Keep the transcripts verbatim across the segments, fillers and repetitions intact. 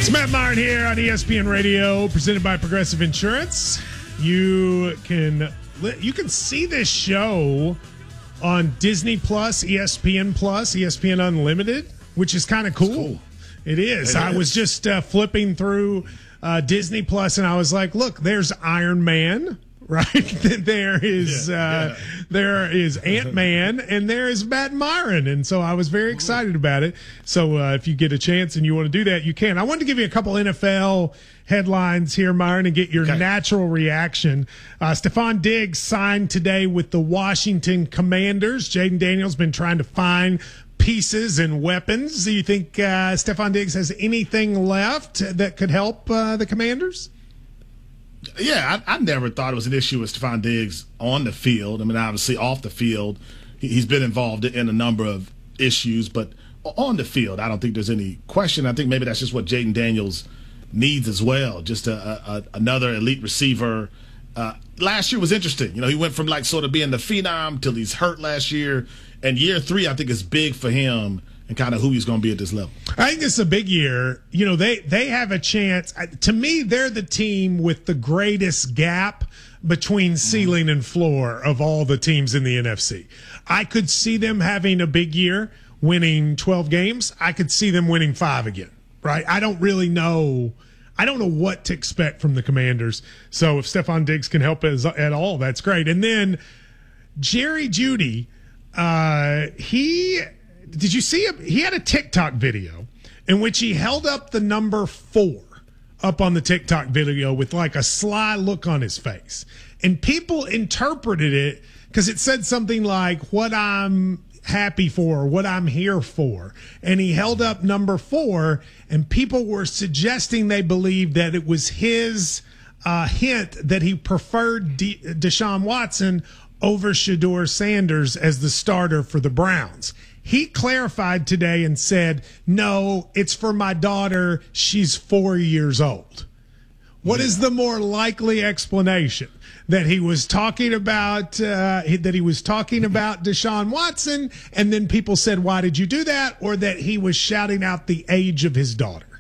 It's Matt Martin here on E S P N Radio, presented by Progressive Insurance. You can you can see this show on Disney Plus, E S P N Plus, E S P N Unlimited, which is kind of cool. cool. It is. It I is. was just uh, flipping through uh, Disney Plus, and I was like, "Look, there's Iron Man." Right, there is yeah, uh, yeah. there is Ant-Man, and there is Matt Myron, and so I was very excited about it. So uh, if you get a chance and you want to do that, you can. I wanted to give you a couple N F L headlines here, Myron, and get your okay. natural reaction. Uh, Stephon Diggs signed today with the Washington Commanders. Jaden Daniels been trying to find pieces and weapons. Do you think uh, Stephon Diggs has anything left that could help uh, the Commanders? Yeah, I, I never thought it was an issue with Stephon Diggs on the field. I mean, obviously off the field, he, he's been involved in a number of issues, but on the field, I don't think there's any question. I think maybe that's just what Jaden Daniels needs as well, just a, a, another elite receiver. Uh, last year was interesting. You know, he went from like sort of being the phenom till he's hurt last year, and year three I think is big for him and kind of who he's going to be at this level. I think this is a big year. You know, they, they have a chance. To me, they're the team with the greatest gap between ceiling and floor of all the teams in the N F C. I could see them having a big year, winning twelve games. I could see them winning five again, right? I don't really know. I don't know what to expect from the Commanders. So if Stephon Diggs can help as, at all, that's great. And then Jerry Jeudy, uh, he – did you see him? He had a TikTok video in which he held up the number four up on the TikTok video with like a sly look on his face. And people interpreted it because it said something like, what I'm happy for, what I'm here for. And he held up number four, and people were suggesting they believed that it was his uh, hint that he preferred De- Deshaun Watson over Shedeur Sanders as the starter for the Browns. He clarified today and said, no, it's for my daughter. She's four years old. What yeah. is the more likely explanation? That he was talking about uh, that he was talking about Deshaun Watson, and then people said, why did you do that? Or that he was shouting out the age of his daughter?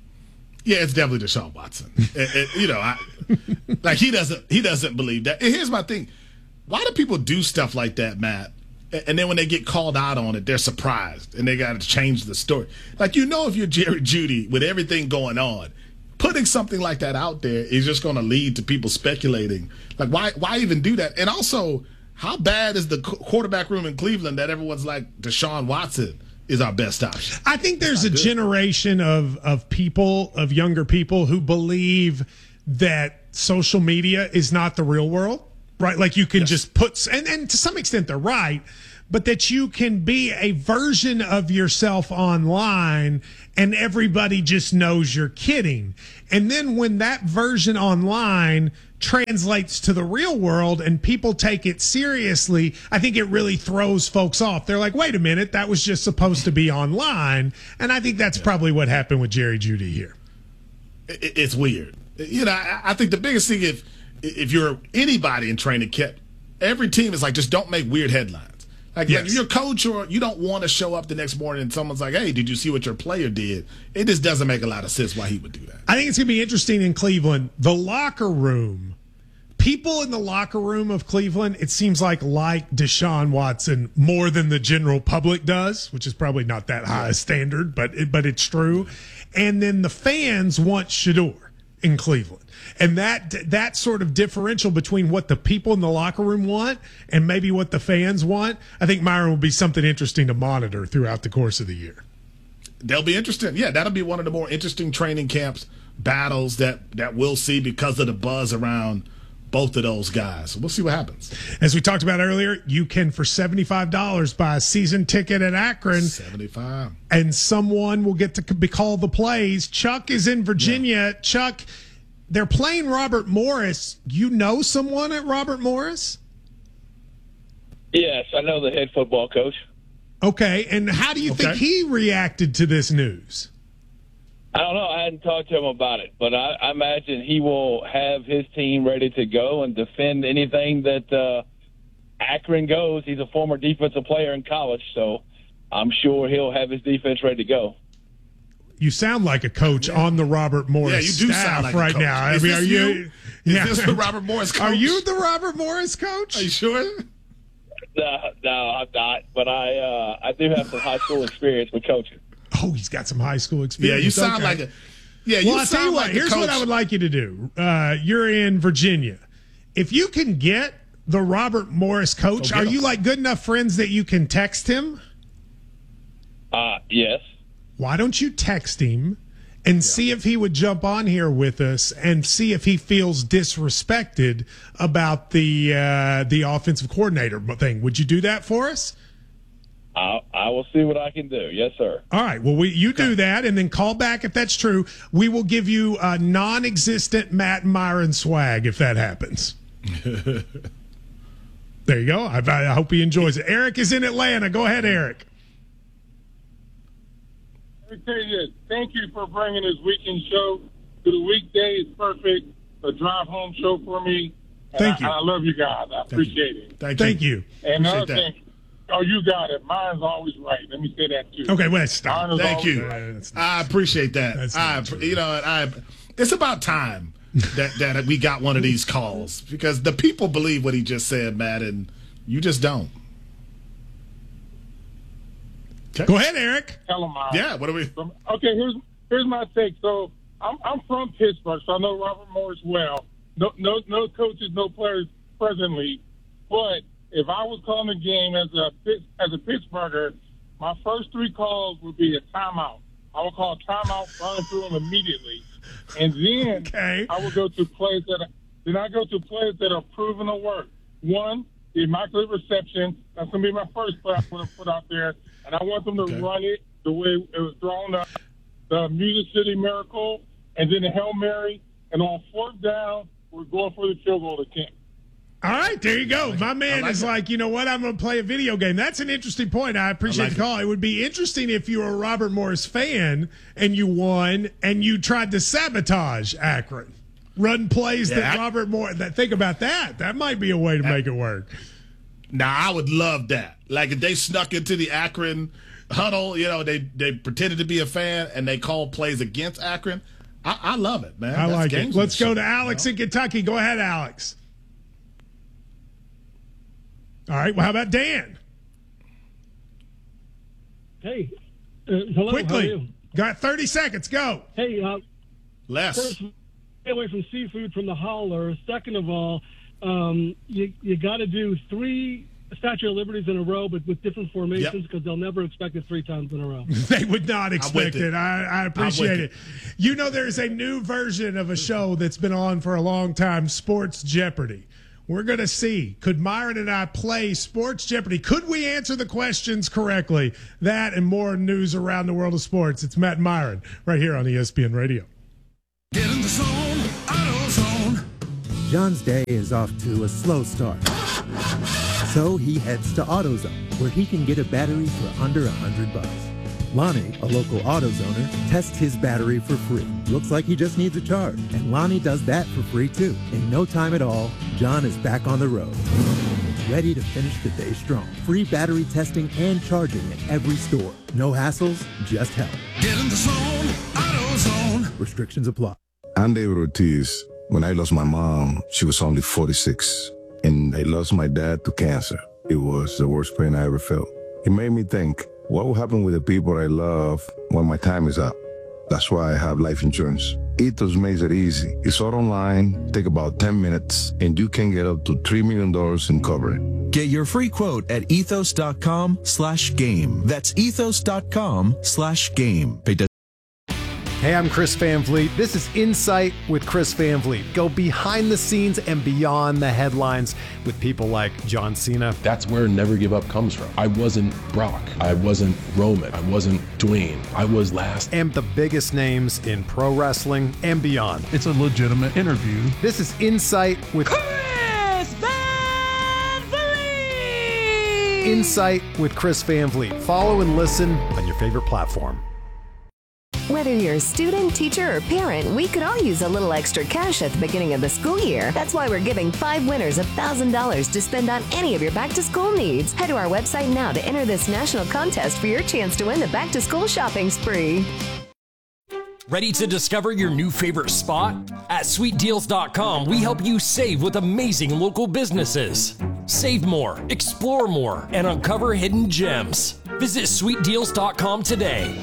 Yeah, it's definitely Deshaun Watson. it, it, you know, I, like he doesn't he doesn't believe that. And here's my thing. Why do people do stuff like that, Matt? And then when they get called out on it, they're surprised, and they got to change the story. Like, you know, if you're Jerry Jeudy with everything going on, putting something like that out there is just going to lead to people speculating. Like, why why even do that? And also, how bad is the quarterback room in Cleveland that everyone's like, Deshaun Watson is our best option? I think there's a good. generation of, of people, of younger people, who believe that social media is not the real world. Right, like you can yes. just put, and, and to some extent they're right, but that you can be a version of yourself online and everybody just knows you're kidding. And then when that version online translates to the real world and people take it seriously, I think it really throws folks off. They're like, wait a minute, that was just supposed to be online. And I think that's yeah. probably what happened with Jerry Jeudy here. It's weird. You know, I think the biggest thing, if if you're anybody in training camp, every team is like, just don't make weird headlines. Like, yes. like if you're a coach or you don't want to show up the next morning and someone's like, hey, did you see what your player did? It just doesn't make a lot of sense why he would do that. I think it's going to be interesting in Cleveland. The locker room, people in the locker room of Cleveland, it seems like like Deshaun Watson more than the general public does, which is probably not that high a standard, but it, but it's true. And then the fans want Shedeur in Cleveland. And that that sort of differential between what the people in the locker room want and maybe what the fans want, I think, Myron, will be something interesting to monitor throughout the course of the year. They'll be interesting. Yeah, that'll be one of the more interesting training camps battles that, that we'll see because of the buzz around both of those guys. We'll see what happens. As we talked about earlier, you can, for seventy-five dollars, buy a season ticket at Akron. seventy-five And someone will get to be called the plays. Chuck is in Virginia. Yeah. Chuck, they're playing Robert Morris. You know someone at Robert Morris? Yes, I know the head football coach. Okay, and how do you okay. think he reacted to this news? I don't know. I hadn't talked to him about it, but I, I imagine he will have his team ready to go and defend anything that uh, Akron goes. He's a former defensive player in college, so I'm sure he'll have his defense ready to go. You sound like a coach yeah. on the Robert Morris yeah, you do staff sound like right a coach. now. Is I mean, this are you? you? Yeah. Is this the Robert Morris coach? Are you the Robert Morris coach? Are you sure? No, no, I'm not. But I, uh, I do have some high school experience with coaching. Oh, he's got some high school experience. Yeah, you sound okay. like a. Yeah, you well, I'll sound tell you what. like Here's coach. what I would like you to do. Uh, you're in Virginia. If you can get the Robert Morris coach, are you like good enough friends that you can text him? Uh, yes. Why don't you text him and yeah. see if he would jump on here with us and see if he feels disrespected about the uh, the offensive coordinator thing? Would you do that for us? I, I will see what I can do. Yes, sir. All right. Well, we, you okay. do that, and then call back if that's true. We will give you a non-existent Matt Myron swag if that happens. There you go. I, I hope he enjoys it. Eric is in Atlanta. Go ahead, Eric. Let me tell you this. Thank you for bringing this weekend show to the weekday. It's perfect. A drive home show for me. And Thank I, you. I love you guys. I appreciate you. it. Thank you. Thank you. And another thing. Oh, you got it. Mine's always right. Let me say that too. Okay, well, stop. Thank you. Right. I appreciate that. That's I, you know, I. It's about time that that we got one of these calls because the people believe what he just said, Matt, and you just don't. Okay. Go ahead, Eric. Tell him mine. Yeah. What are we? Okay. Here's here's my take. So I'm I'm from Pittsburgh, so I know Robert Morris well. No no no coaches, no players presently, but if I was calling a game as a as a Pittsburgher, my first three calls would be a timeout. I would call a timeout, run through them immediately, and then okay. I would go to plays that then I go to plays that are proven to work. One, the immaculate reception. That's gonna be my first play I'm gonna put out there, and I want them to okay. run it the way it was thrown up. The Music City Miracle, and then the Hail Mary, and on fourth down, we're going for the field goal attempt. All right, there you go. like My man like is it. like, you know what? I'm going to play a video game. That's an interesting point. I appreciate I like the call. It. it would be interesting if you were a Robert Morris fan and you won and you tried to sabotage Akron. Run plays yeah, that I, Robert Morris. That, think about that. That might be a way to I, make it work. Now, I would love that. Like if they snuck into the Akron huddle, you know, they, they pretended to be a fan and they called plays against Akron. I, I love it, man. I That's like it. Let's go to shit, Alex you know? in Kentucky. Go ahead, Alex. All right. Well, how about Dan? Hey. Uh, hello. Quickly. How are you? Got thirty seconds. Go. Hey. Uh, Less. First, stay away from seafood from the hauler. Second of all, um, you you got to do three Statue of Liberties in a row, but with different formations because yep. they'll never expect it three times in a row. They would not expect it. it. I, I appreciate it. it. You know, there's a new version of a show that's been on for a long time, Sports Jeopardy. We're going to see, could Myron and I play Sports Jeopardy? Could we answer the questions correctly? That and more news around the world of sports. It's Matt and Myron right here on E S P N Radio. Get in the zone, AutoZone. John's day is off to a slow start. So he heads to AutoZone, where he can get a battery for under a hundred bucks. Lonnie, a local AutoZoner, tests his battery for free. Looks like he just needs a charge, and Lonnie does that for free too. In no time at all, John is back on the road, ready to finish the day strong. Free battery testing and charging at every store. No hassles, just help. Get in the zone, AutoZone. Restrictions apply. I'm David Ortiz. When I lost my mom, she was only forty-six, and I lost my dad to cancer. It was the worst pain I ever felt. It made me think, what will happen with the people I love when my time is up? That's why I have life insurance. Ethos makes it easy. It's all online, take about ten minutes, and you can get up to three million dollars in coverage. Get your free quote at ethos.com slash game. That's ethos.com slash game. Hey, I'm Chris Van Vliet. This is Insight with Chris Van Vliet. Go behind the scenes and beyond the headlines with people like John Cena. That's where Never Give Up comes from. I wasn't Brock. I wasn't Roman. I wasn't Dwayne. I was last. And the biggest names in pro wrestling and beyond. It's a legitimate interview. This is Insight with Chris Van Vliet. Insight with Chris Van Vliet. Follow and listen on your favorite platform. Whether you're a student, teacher, or parent, we could all use a little extra cash at the beginning of the school year. That's why we're giving five winners one thousand dollars to spend on any of your back-to-school needs. Head to our website now to enter this national contest for your chance to win the back-to-school shopping spree. Ready to discover your new favorite spot? At sweet deals dot com, we help you save with amazing local businesses. Save more, explore more, and uncover hidden gems. Visit sweet deals dot com today.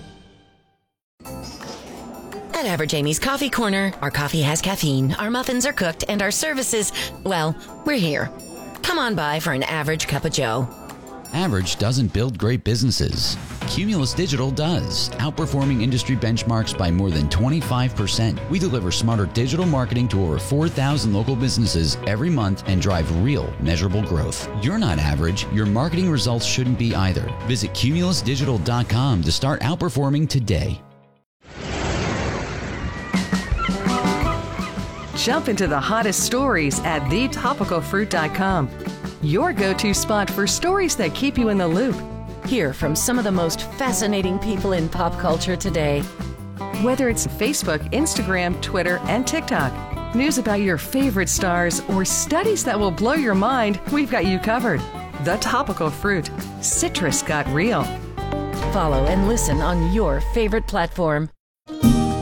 At Average Amy's Coffee Corner, our coffee has caffeine, our muffins are cooked, and our services, well, we're here. Come on by for an average cup of joe. Average doesn't build great businesses. Cumulus Digital does, outperforming industry benchmarks by more than twenty-five percent. We deliver smarter digital marketing to over four thousand local businesses every month and drive real, measurable growth. You're not average. Your marketing results shouldn't be either. Visit cumulus digital dot com to start outperforming today. Jump into the hottest stories at the topical fruit dot com. Your go-to spot for stories that keep you in the loop. Hear from some of the most fascinating people in pop culture today. Whether it's Facebook, Instagram, Twitter, and TikTok, news about your favorite stars, or studies that will blow your mind, we've got you covered. The Topical Fruit. Citrus got real. Follow and listen on your favorite platform.